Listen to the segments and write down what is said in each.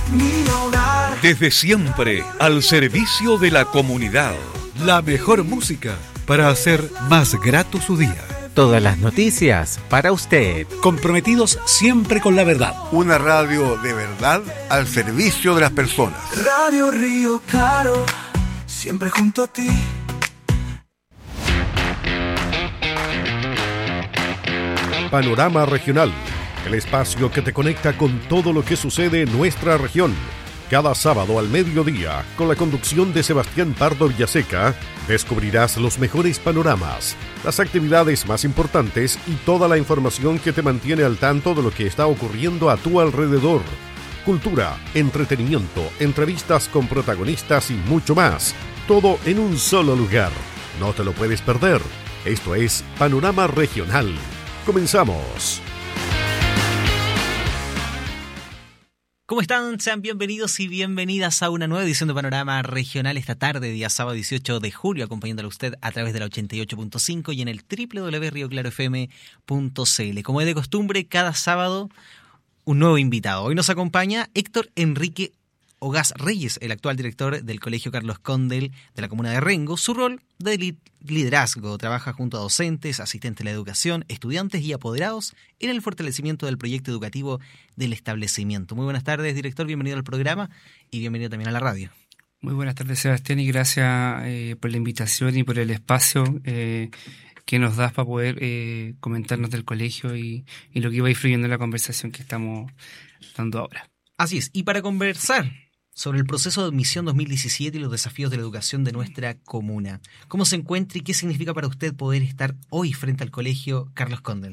mi hogar. Desde siempre, al servicio de la comunidad. La mejor música para hacer más grato su día. Todas las noticias para usted. Comprometidos siempre con la verdad. Una radio de verdad al servicio de las personas. Radio Río Claro, siempre junto a ti. Panorama Regional, el espacio que te conecta con todo lo que sucede en nuestra región. Cada sábado al mediodía, con la conducción de Sebastián Pardo Villaseca, descubrirás los mejores panoramas, las actividades más importantes y toda la información que te mantiene al tanto de lo que está ocurriendo a tu alrededor. Cultura, entretenimiento, entrevistas con protagonistas y mucho más. Todo en un solo lugar. No te lo puedes perder. Esto es Panorama Regional. Comenzamos. ¿Cómo están? Sean bienvenidos y bienvenidas a una nueva edición de Panorama Regional esta tarde, día sábado 18 de julio, acompañándole a usted a través de la 88.5 y en el www.rioclarofm.cl. Como es de costumbre, cada sábado un nuevo invitado. Hoy nos acompaña Héctor Enrique Ogaz Reyes, el actual director del Colegio Carlos Condel de la comuna de Rengo. Su rol de liderazgo: trabaja junto a docentes, asistentes de la educación, estudiantes y apoderados en el fortalecimiento del proyecto educativo del establecimiento. Muy buenas tardes, director, bienvenido al programa y bienvenido también a la radio. Muy buenas tardes, Sebastián, y gracias por la invitación y por el espacio que nos das para poder comentarnos del colegio y lo que iba influyendo en la conversación que estamos dando ahora. Así es, y para conversar sobre el proceso de admisión 2017 y los desafíos de la educación de nuestra comuna, ¿cómo se encuentra y qué significa para usted poder estar hoy frente al Colegio Carlos Condel?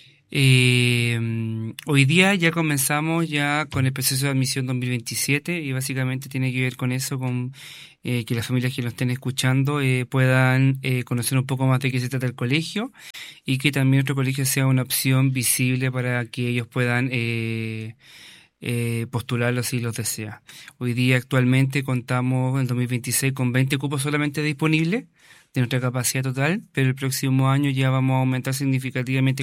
Hoy día ya comenzamos ya con el proceso de admisión 2027 y básicamente tiene que ver con eso, con que las familias que nos estén escuchando puedan conocer un poco más de qué se trata el colegio y que también nuestro colegio sea una opción visible para que ellos puedan postularlo si los desea. Hoy día actualmente contamos en 2026 con 20 cupos solamente disponibles de nuestra capacidad total, pero el próximo año ya vamos a aumentar significativamente